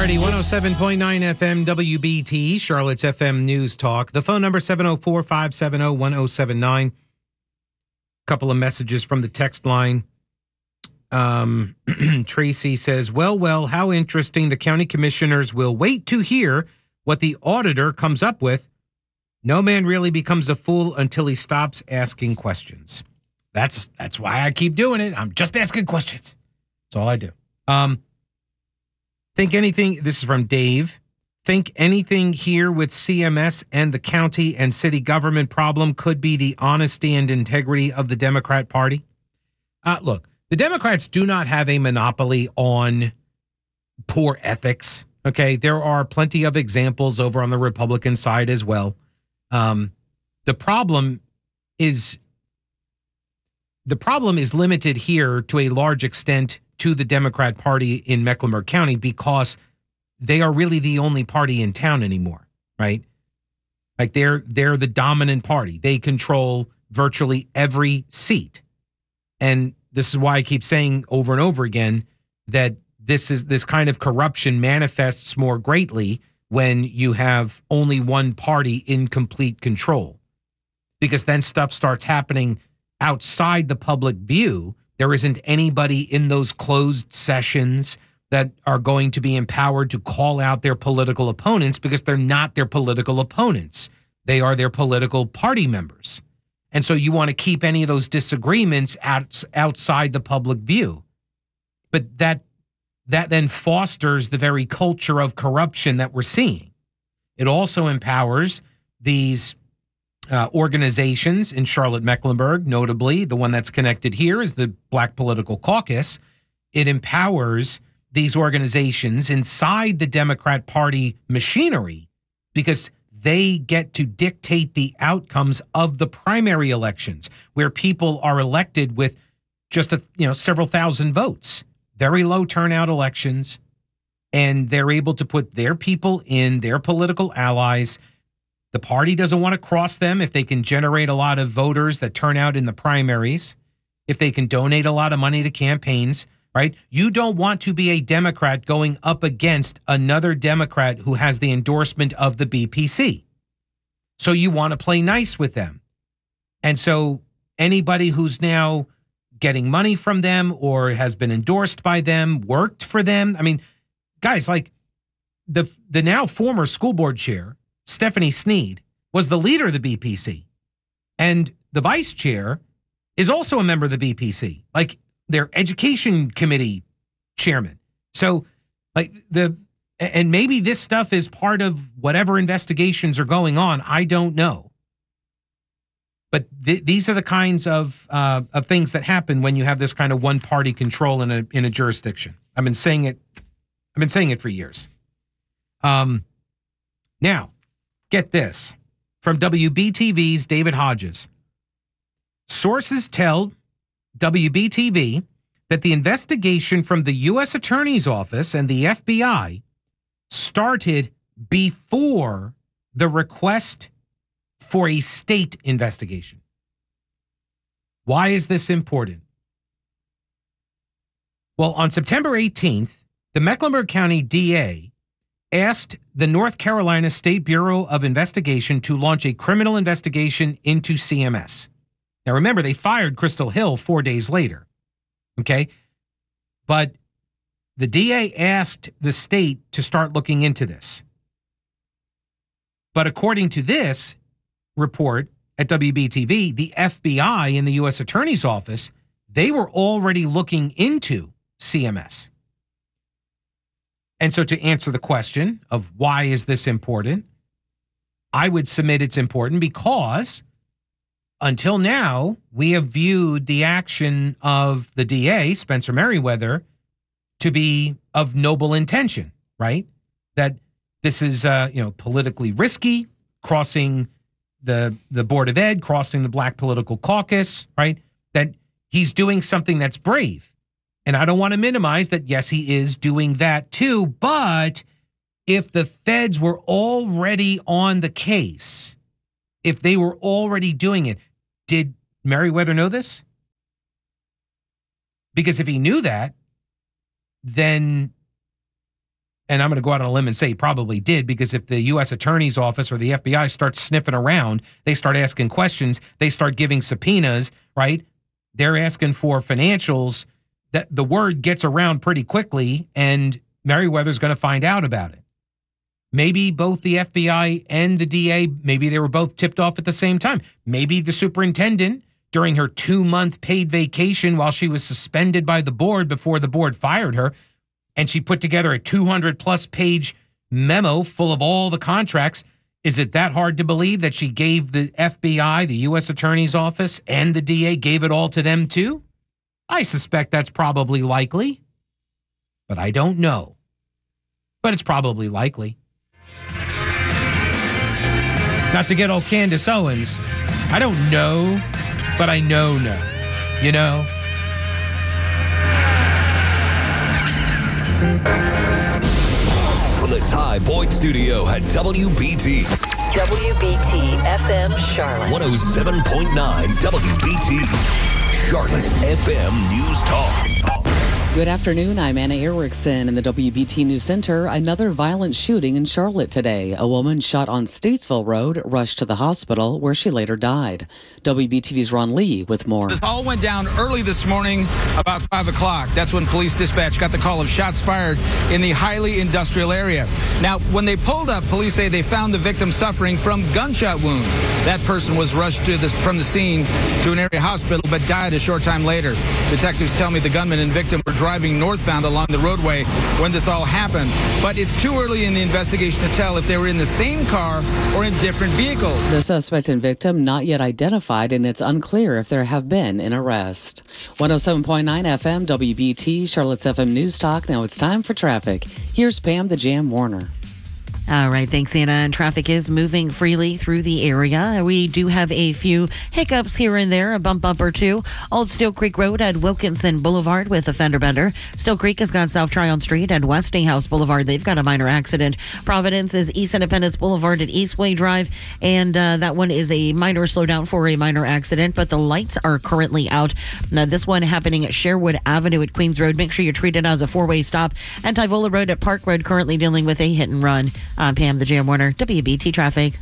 Alrighty, 107.9 FM WBT, Charlotte's FM News Talk. The phone number 704-570-1079. Couple of messages from the text line. Tracy says, well, how interesting. The county commissioners will wait to hear what the auditor comes up with. No man really becomes a fool until he stops asking questions. That's why I keep doing it. I'm just asking questions. That's all I do. Think anything, this is from Dave, think anything here with CMS and the county and city government problem could be the honesty and integrity of the Democrat Party? Look, the Democrats do not have a monopoly on poor ethics, okay? There are plenty of examples over on the Republican side as well. The problem is limited here to a large extent to the Democrat Party in Mecklenburg County because they are really the only party in town anymore, right? Like they're the dominant party. They control virtually every seat. And this is why I keep saying over and over again that this kind of corruption manifests more greatly when you have only one party in complete control. Because then stuff starts happening outside the public view. There isn't anybody in those closed sessions that are going to be empowered to call out their political opponents because they're not their political opponents. They are their political party members. And so you want to keep any of those disagreements outside the public view. But that then fosters the very culture of corruption that we're seeing. It also empowers these organizations in Charlotte-Mecklenburg, notably the one that's connected here is the Black Political Caucus. It empowers these organizations inside the Democrat Party machinery because they get to dictate the outcomes of the primary elections where people are elected with just several thousand votes, very low turnout elections, and they're able to put their people in, their political allies. The party doesn't want to cross them if they can generate a lot of voters that turn out in the primaries, if they can donate a lot of money to campaigns, right? You don't want to be a Democrat going up against another Democrat who has the endorsement of the BPC. So you want to play nice with them. And so anybody who's now getting money from them or has been endorsed by them, worked for them. I mean, guys, like the now former school board chair, Stephanie Sneed, was the leader of the BPC. And the vice chair is also a member of the BPC, like their education committee chairman. So and maybe this stuff is part of whatever investigations are going on. I don't know. But these are the kinds of things that happen when you have this kind of one party control in a jurisdiction. I've been saying it for years. Now, get this from WBTV's David Hodges. Sources tell WBTV that the investigation from the U.S. Attorney's Office and the FBI started before the request for a state investigation. Why is this important? Well, on September 18th, the Mecklenburg County DA asked the North Carolina State Bureau of Investigation to launch a criminal investigation into CMS. Now, remember, they fired Crystal Hill 4 days later, okay? But the DA asked the state to start looking into this. But according to this report at WBTV, the FBI and the U.S. Attorney's Office, they were already looking into CMS. And so to answer the question of why is this important, I would submit it's important because until now, we have viewed the action of the DA, Spencer Merriweather, to be of noble intention, right? That this is, politically risky, crossing the Board of Ed, crossing the Black Political Caucus, right? That he's doing something that's brave. And I don't want to minimize that, yes, he is doing that too, but if the feds were already on the case, if they were already doing it, did Merriweather know this? Because if he knew that, then and I'm going to go out on a limb and say he probably did, because if the U.S. Attorney's Office or the FBI starts sniffing around, they start asking questions, they start giving subpoenas, right? They're asking for financials, that the word gets around pretty quickly, and Merriweather's going to find out about it. Maybe both the FBI and the DA, maybe they were both tipped off at the same time. Maybe the superintendent, during her 2-month paid vacation while she was suspended by the board before the board fired her, and she put together a 200-plus page memo full of all the contracts. Is it that hard to believe that she gave the FBI, the U.S. Attorney's Office, and the DA, gave it all to them too? I suspect that's probably likely, but I don't know. But it's probably likely. Not to get old Candace Owens, I don't know, but I know, you know? From the Ty Boyd Studio at WBT. WBT FM Charlotte. 107.9 WBT. Charlotte's FM News Talk. Good afternoon. I'm Anna Erickson in the WBT News Center. Another violent shooting in Charlotte today. A woman shot on Statesville Road rushed to the hospital where she later died. WBTV's Ron Lee with more. This all went down early this morning about 5 o'clock. That's when police dispatch got the call of shots fired in the highly industrial area. Now, when they pulled up, police say they found the victim suffering from gunshot wounds. That person was rushed from the scene to an area hospital but died a short time later. Detectives tell me the gunman and victim were driving northbound along the roadway when this all happened. But it's too early in the investigation to tell if they were in the same car or in different vehicles. The suspect and victim not yet identified, and it's unclear if there have been an arrest. 107.9 FM, WBT, Charlotte's FM News Talk. Now it's time for traffic. Here's Pam the Jam Warner. All right, thanks, Anna. And traffic is moving freely through the area. We do have a few hiccups here and there, a bump up or two. Old Steel Creek Road at Wilkinson Boulevard with a fender bender. Steel Creek has got South Tryon Street and Westinghouse Boulevard. They've got a minor accident. Providence is East Independence Boulevard at Eastway Drive, and that one is a minor slowdown for a minor accident, but the lights are currently out. Now, this one happening at Sherwood Avenue at Queens Road. Make sure you treat it as a four-way stop. And Tyvola Road at Park Road currently dealing with a hit and run. I'm Pam the Jam Warner, WBT Traffic.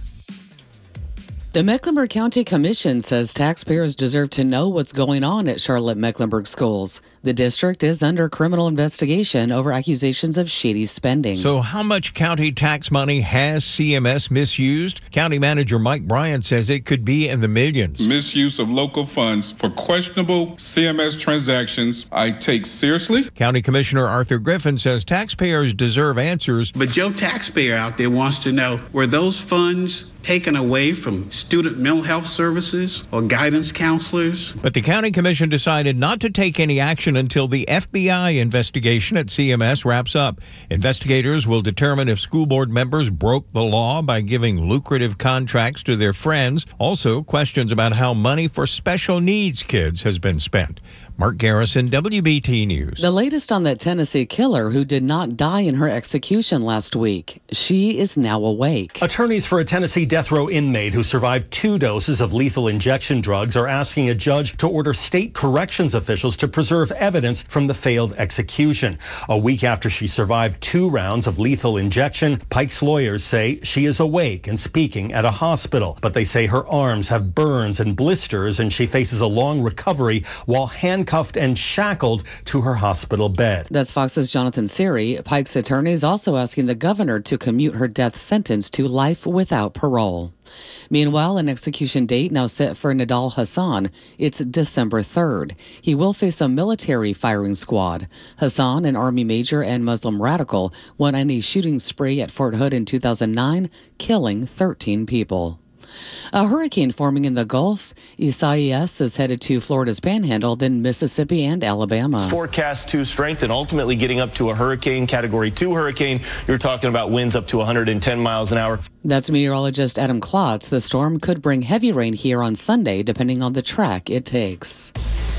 The Mecklenburg County Commission says taxpayers deserve to know what's going on at Charlotte-Mecklenburg schools. The district is under criminal investigation over accusations of shady spending. So how much county tax money has CMS misused? County Manager Mike Bryant says it could be in the millions. Misuse of local funds for questionable CMS transactions I take seriously. County Commissioner Arthur Griffin says taxpayers deserve answers. But Joe taxpayer out there wants to know, were those funds taken away from student mental health services or guidance counselors? But the County Commission decided not to take any action until the FBI investigation at CMS wraps up. Investigators will determine if school board members broke the law by giving lucrative contracts to their friends. Also, questions about how money for special needs kids has been spent. Mark Garrison, WBT News. The latest on that Tennessee killer who did not die in her execution last week. She is now awake. Attorneys for a Tennessee death row inmate who survived 2 doses of lethal injection drugs are asking a judge to order state corrections officials to preserve evidence from the failed execution. A week after she survived 2 rounds of lethal injection, Pike's lawyers say she is awake and speaking at a hospital. But they say her arms have burns and blisters and she faces a long recovery while handcuffed and shackled to her hospital bed. That's Fox's Jonathan Siri. Pike's attorney is also asking the governor to commute her death sentence to life without parole. Meanwhile, an execution date now set for Nidal Hassan. It's December 3rd. He will face a military firing squad. Hassan, an Army major and Muslim radical, went on a shooting spree at Fort Hood in 2009, killing 13 people. A hurricane forming in the Gulf. Isaias is headed to Florida's Panhandle, then Mississippi and Alabama. It's forecast to strengthen, ultimately getting up to a hurricane, Category 2 hurricane. You're talking about winds up to 110 miles an hour. That's meteorologist Adam Klotz. The storm could bring heavy rain here on Sunday, depending on the track it takes.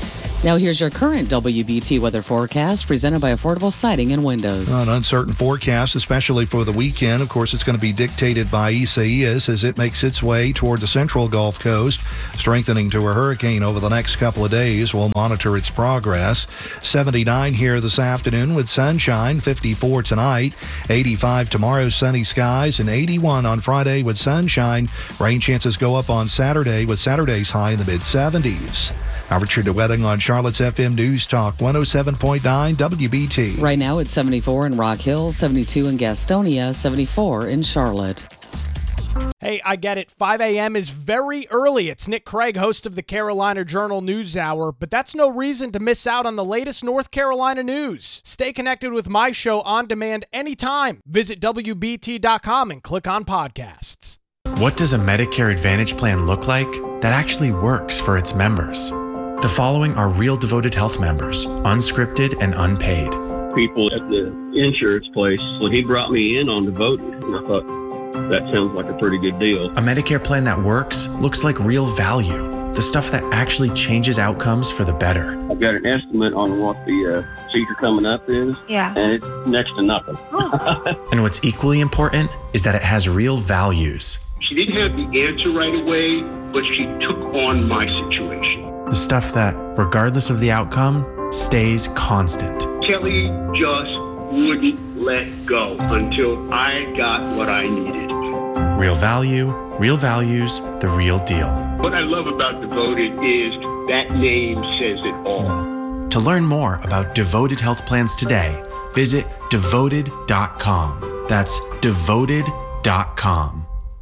Now here's your current WBT weather forecast presented by Affordable Siding and Windows. An uncertain forecast, especially for the weekend. Of course, it's going to be dictated by Isaias as it makes its way toward the central Gulf Coast, strengthening to a hurricane over the next couple of days. We'll monitor its progress. 79 here this afternoon with sunshine, 54 tonight, 85 tomorrow, sunny skies, and 81 on Friday with sunshine. Rain chances go up on Saturday with Saturday's high in the mid-70s. Richard DeWetting on Charlotte's FM News Talk 107.9 WBT. Right now it's 74 in Rock Hill, 72 in Gastonia, 74 in Charlotte. Hey, I get it. 5 a.m. is very early. It's Nick Craig, host of the Carolina Journal News Hour, but that's no reason to miss out on the latest North Carolina news. Stay connected with my show on demand anytime. Visit WBT.com and click on podcasts. What does a Medicare Advantage plan look like that actually works for its members? The following are real Devoted Health members, unscripted and unpaid. People at the insurance place, well, he brought me in on Devoted, and I thought, that sounds like a pretty good deal. A Medicare plan that works looks like real value, the stuff that actually changes outcomes for the better. I've got an estimate on what the procedure coming up is, and it's next to nothing. And what's equally important is that it has real values. She didn't have the answer right away, but she took on my situation. The stuff that, regardless of the outcome, stays constant. Kelly just wouldn't let go until I got what I needed. Real value, real values, the real deal. What I love about Devoted is that name says it all. To learn more about Devoted Health Plans today, visit devoted.com. That's devoted.com.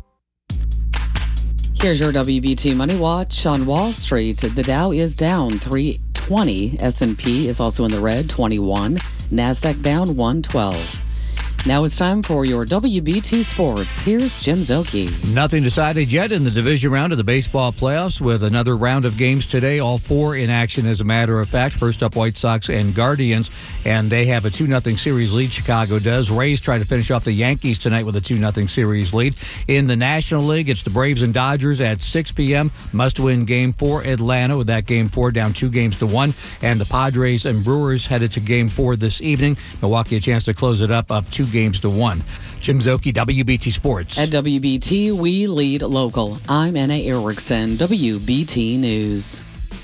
Here's your WBT Money Watch. On Wall Street, the Dow is down 320. S&P is also in the red, 21. NASDAQ down 112. Now it's time for your WBT Sports. Here's Jim Zilke. Nothing decided yet in the division round of the baseball playoffs with another round of games today. All four in action, as a matter of fact. First up, White Sox and Guardians, and they have a 2-0 series lead. Chicago does. Rays try to finish off the Yankees tonight with a 2-0 series lead. In the National League, it's the Braves and Dodgers at 6 p.m. Must-win game for Atlanta, with that game 4 down 2-1. And the Padres and Brewers headed to game 4 this evening. Milwaukee a chance to close it up 2-1. Jim Zilke, WBT Sports. At WBT, we lead local. I'm Anna Erickson, WBT News.